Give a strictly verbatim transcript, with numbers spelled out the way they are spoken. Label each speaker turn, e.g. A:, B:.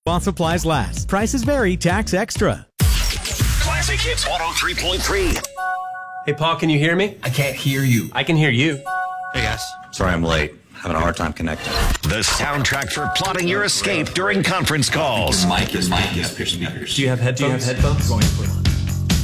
A: while supplies last. Prices vary, tax extra.
B: Classic Hits one oh three point three.
C: Hey, Paul, can you hear me?
D: I can't hear you.
C: I can hear you.
E: Hey, guys.
F: Sorry I'm late. Having a hard time connecting.
B: The soundtrack for plotting your escape during conference calls.
D: Your mic is mic is pushing me.
C: Do you have headphones? Do you have headphones?